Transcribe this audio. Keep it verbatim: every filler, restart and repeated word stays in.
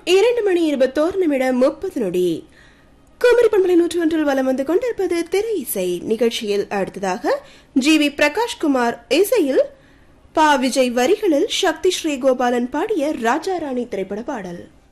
இரண்டு மணி இருபத்தோரு நிமிடம் முப்பது நொடி. குமரி பண்பலை நூற்று ஒன்றில் வலம் வந்து கொண்டிருப்பது திரை இசை நிகழ்ச்சியில். அடுத்ததாக ஜி வி பிரகாஷ்குமார் இசையில் பா விஜய் வரிகளில் சக்தி ஸ்ரீ கோபாலன் பாடிய ராஜா ராணி திரைப்பட பாடல்.